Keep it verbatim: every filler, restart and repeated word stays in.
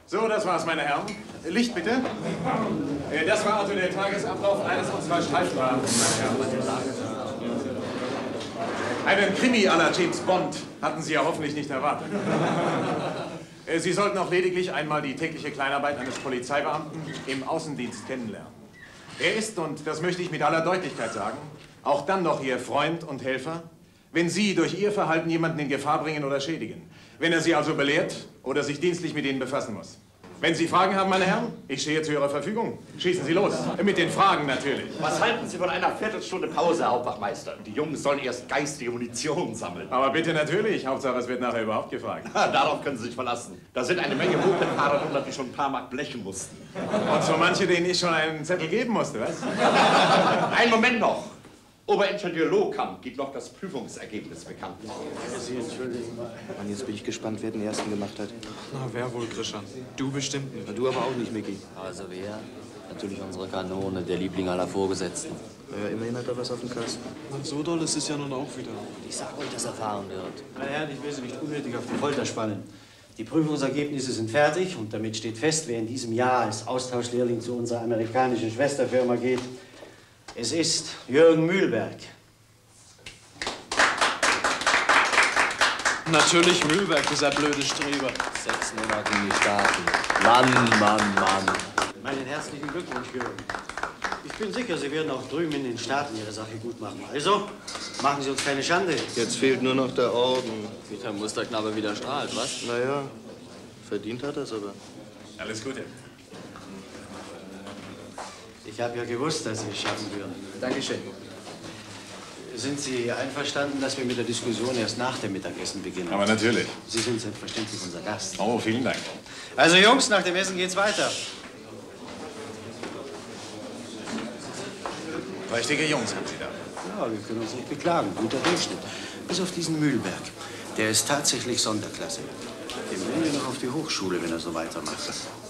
So, das war's, meine Herren. Licht bitte. Das war also der Tagesablauf eines unserer Streifwagens, meine Herren. Einen Krimi à la James Bond hatten Sie ja hoffentlich nicht erwartet. Sie sollten auch lediglich einmal die tägliche Kleinarbeit eines Polizeibeamten im Außendienst kennenlernen. Er ist, und das möchte ich mit aller Deutlichkeit sagen, auch dann noch Ihr Freund und Helfer, wenn Sie durch Ihr Verhalten jemanden in Gefahr bringen oder schädigen. Wenn er Sie also belehrt oder sich dienstlich mit Ihnen befassen muss. Wenn Sie Fragen haben, meine Herren, ich stehe zu Ihrer Verfügung. Schießen Sie los. Mit den Fragen natürlich. Was halten Sie von einer Viertelstunde Pause, Herr Hauptwachmeister? Die Jungs sollen erst geistige Munition sammeln. Aber bitte natürlich. Hauptsache, es wird nachher überhaupt gefragt. Darauf können Sie sich verlassen. Da sind eine Menge Mopedfahrer drunter, die schon ein paar Mark blechen mussten. Und so manche, denen ich schon einen Zettel geben musste, was? Einen Moment noch. Oberingenieur Lohkamp gibt noch das Prüfungsergebnis bekannt. Sie entschuldigen mal. Mann, jetzt bin ich gespannt, wer den ersten gemacht hat. Na, wer wohl, Grisha? Du bestimmt nicht. Na, du aber auch nicht, Micky. Also wer? Natürlich unsere Kanone, der Liebling aller Vorgesetzten. Ja, immerhin hat er was auf dem Kasten. Na, so doll ist es ja nun auch wieder. Ich sag euch, dass er fahren wird. Meine Herren, ich will Sie nicht unnötig auf die Folter spannen. Die Prüfungsergebnisse sind fertig und damit steht fest, wer in diesem Jahr als Austauschlehrling zu unserer amerikanischen Schwesterfirma geht. Es ist Jürgen Mühlberg. Natürlich Mühlberg, dieser blöde Streber. Sechs Monate in die Staaten. Mann, Mann, Mann. Meinen herzlichen Glückwunsch, Jürgen. Ich bin sicher, Sie werden auch drüben in den Staaten Ihre Sache gut machen. Also, machen Sie uns keine Schande. Jetzt fehlt nur noch der Orden. Peter Musterknabe wieder strahlt, was? Naja, verdient hat er es aber. Alles Gute. Ich habe ja gewusst, dass Sie es schaffen würden. Dankeschön. Sind Sie einverstanden, dass wir mit der Diskussion erst nach dem Mittagessen beginnen? Aber natürlich. Sie sind selbstverständlich unser Gast. Oh, vielen Dank. Also Jungs, nach dem Essen geht's weiter. Richtige Jungs haben Sie da. Ja, wir können uns nicht beklagen. Guter Durchschnitt. Bis auf diesen Mühlberg. Der ist tatsächlich Sonderklasse. Den bringen wir noch auf die Hochschule, wenn er so weitermacht.